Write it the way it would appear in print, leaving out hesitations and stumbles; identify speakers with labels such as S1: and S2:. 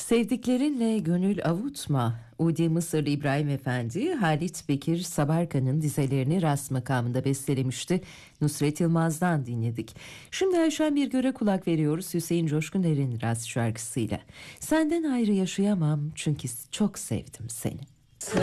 S1: Sevdiklerinle gönül avutma. Udi Mısırlı İbrahim Efendi, Halit Bekir Sabarkan'ın dizelerini rast makamında bestelemişti. Nusret Yılmaz'dan dinledik. Şimdi Ayşen Birgör'e kulak veriyoruz Hüseyin Coşkuner'in rast şarkısıyla. Senden ayrı yaşayamam çünkü çok sevdim seni.